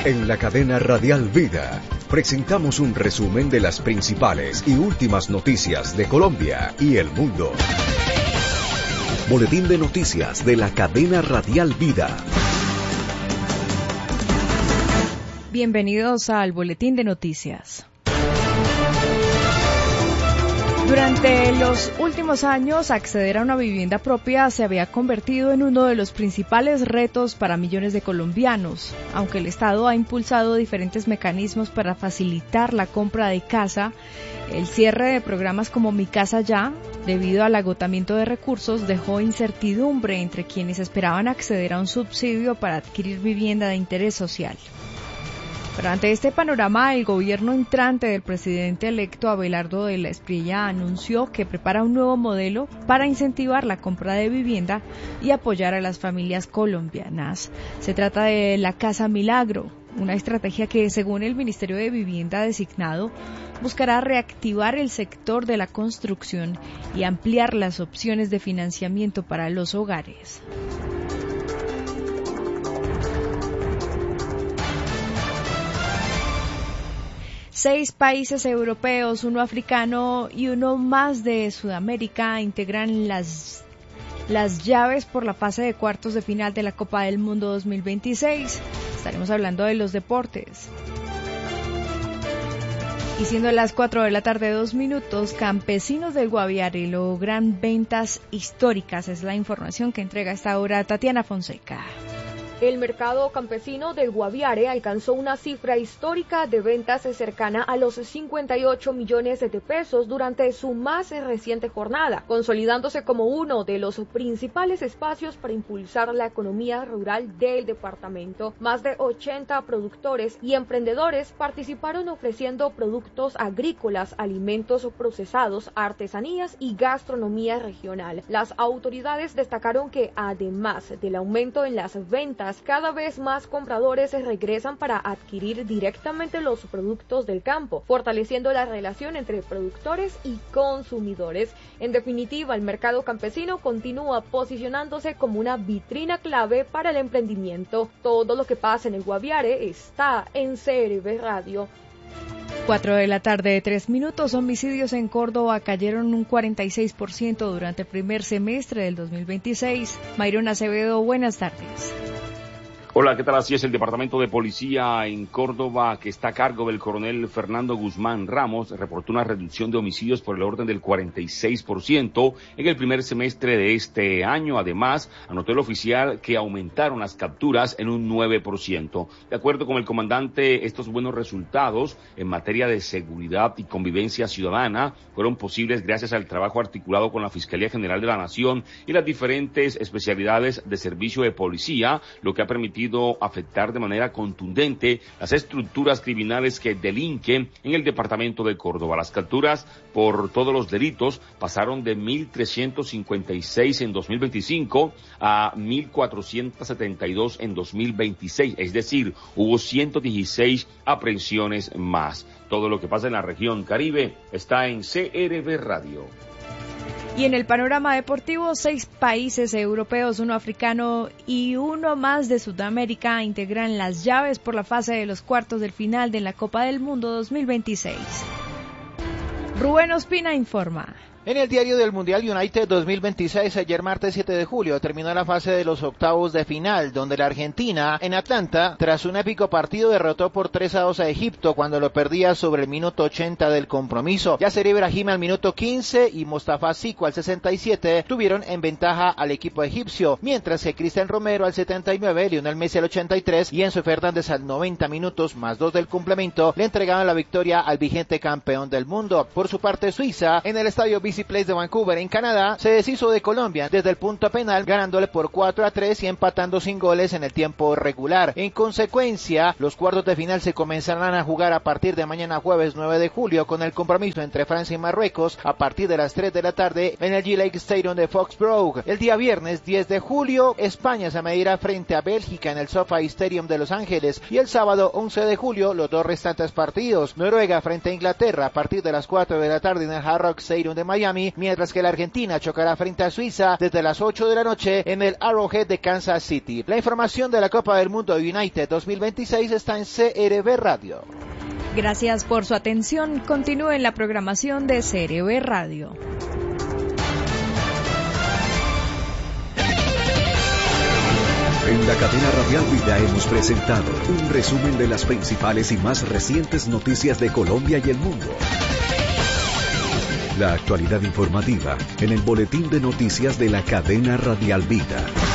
En la cadena Radial Vida presentamos un resumen de las principales y últimas noticias de Colombia y el mundo. Boletín de noticias de la cadena Radial Vida. Bienvenidos al Boletín de Noticias. Durante los últimos años, acceder a una vivienda propia se había convertido en uno de los principales retos para millones de colombianos. Aunque el Estado ha impulsado diferentes mecanismos para facilitar la compra de casa, el cierre de programas como Mi Casa Ya, debido al agotamiento de recursos, dejó incertidumbre entre quienes esperaban acceder a un subsidio para adquirir vivienda de interés social. Pero ante este panorama, el gobierno entrante del presidente electo Abelardo de la Espriella anunció que prepara un nuevo modelo para incentivar la compra de vivienda y apoyar a las familias colombianas. Se trata de la Casa Milagro, una estrategia que, según el Ministerio de Vivienda designado, buscará reactivar el sector de la construcción y ampliar las opciones de financiamiento para los hogares. Seis países europeos, uno africano y uno más de Sudamérica integran las llaves por la fase de cuartos de final de la Copa del Mundo 2026. Estaremos hablando de los deportes. Y siendo las 4 de la tarde, 2 minutos, campesinos del Guaviare logran ventas históricas. Es la información que entrega a esta hora Tatiana Fonseca. El mercado campesino del Guaviare alcanzó una cifra histórica de ventas cercana a los 58 millones de pesos durante su más reciente jornada, consolidándose como uno de los principales espacios para impulsar la economía rural del departamento. Más de 80 productores y emprendedores participaron ofreciendo productos agrícolas, alimentos procesados, artesanías y gastronomía regional. Las autoridades destacaron que, además del aumento en las ventas, cada vez más compradores regresan para adquirir directamente los productos del campo, fortaleciendo la relación entre productores y consumidores. En definitiva, el mercado campesino continúa posicionándose como una vitrina clave para el emprendimiento. Todo lo que pasa en el Guaviare está en CRB Radio. 4 de la tarde, 3 minutos. Homicidios en Córdoba cayeron un 46% durante el primer semestre del 2026. Mayron Acevedo, buenas tardes. Hola, ¿qué tal? Así es, el Departamento de Policía en Córdoba, que está a cargo del coronel Fernando Guzmán Ramos, reportó una reducción de homicidios por el orden del 46% en el primer semestre de este año. Además, anotó el oficial que aumentaron las capturas en un 9%. De acuerdo con el comandante, estos buenos resultados en materia de seguridad y convivencia ciudadana fueron posibles gracias al trabajo articulado con la Fiscalía General de la Nación y las diferentes especialidades de servicio de policía, lo que ha permitido afectar de manera contundente las estructuras criminales que delinquen en el departamento de Córdoba. Las capturas por todos los delitos pasaron de 1.356 en 2025 a 1.472 en 2026, es decir, hubo 116 aprehensiones más. Todo lo que pasa en la región Caribe está en CRB Radio. Y en el panorama deportivo, 6 países europeos, uno africano y uno más de Sudamérica integran las llaves por la fase de los cuartos del final de la Copa del Mundo 2026. Rubén Ospina informa. En el diario del Mundial United 2026, ayer martes 7 de julio, terminó la fase de los octavos de final, donde la Argentina, en Atlanta, tras un épico partido, derrotó por 3-2 a Egipto cuando lo perdía sobre el minuto 80 del compromiso. Yasser Ibrahim al minuto 15 y Mostafa Zico al 67 tuvieron en ventaja al equipo egipcio, mientras que Cristian Romero al 79, Lionel Messi al 83 y Enzo Fernández al 90 minutos más 2 del complemento le entregaron la victoria al vigente campeón del mundo. Por su parte, Suiza, en el estadio Place de Vancouver, en Canadá, se deshizo de Colombia desde el punto penal, ganándole por 4-3 y empatando sin goles en el tiempo regular. En consecuencia, los cuartos de final se comenzarán a jugar a partir de mañana jueves 9 de julio con el compromiso entre Francia y Marruecos a partir de las 3 de la tarde en el G-Lake Stadium de Foxborough. El día viernes 10 de julio, España se medirá frente a Bélgica en el SoFi Stadium de Los Ángeles y el sábado 11 de julio los dos restantes partidos. Noruega frente a Inglaterra a partir de las 4 de la tarde en el Hard Rock Stadium de Miami Miami, mientras que la Argentina chocará frente a Suiza desde las 8 de la noche en el Arrowhead de Kansas City. La información de la Copa del Mundo United 2026 está en CRB Radio. Gracias por su atención. Continúe en la programación de CRB Radio. En la cadena Radial Vida hemos presentado un resumen de las principales y más recientes noticias de Colombia y el mundo. La actualidad informativa en el boletín de noticias de la cadena Radial Vida.